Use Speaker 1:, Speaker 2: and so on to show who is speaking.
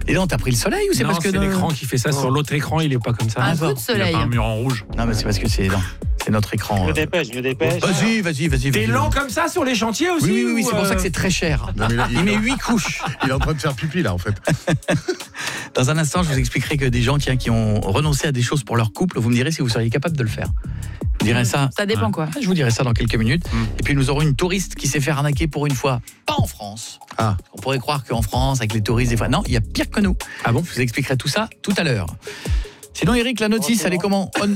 Speaker 1: Et non, t'as pris le soleil ou c'est
Speaker 2: Non,
Speaker 1: parce que
Speaker 2: c'est l'écran qui fait ça. Sur l'autre écran, il est pas comme ça.
Speaker 3: Un coup de
Speaker 2: Il a
Speaker 3: soleil.
Speaker 2: pas un mur en rouge.
Speaker 1: Non, mais c'est parce que c'est notre écran.
Speaker 4: Je me dépêche.
Speaker 1: Vas-y.
Speaker 2: T'es lent comme ça sur les chantiers aussi?
Speaker 1: Oui,
Speaker 2: ou,
Speaker 1: c'est pour ça que c'est très cher.
Speaker 5: Non, mais là,
Speaker 1: Il met 8 couches.
Speaker 5: il est en train de faire pipi là en fait.
Speaker 1: Dans un instant, je vous expliquerai que des gens qui ont renoncé à des choses pour leur couple, vous me direz si vous seriez capable de le faire. Je vous dirai ça.
Speaker 3: Ça dépend quoi.
Speaker 1: Je vous dirai ça dans quelques minutes. Et puis nous aurons une touriste qui s'est fait arnaquer pour une fois, pas en France.
Speaker 5: Ah.
Speaker 1: On pourrait croire qu'en France, avec les touristes, des fois, non, il y a pire que nous.
Speaker 2: Ah bon?
Speaker 1: Je vous expliquerai tout ça tout à l'heure. Sinon, Eric, la notice, elle est comment?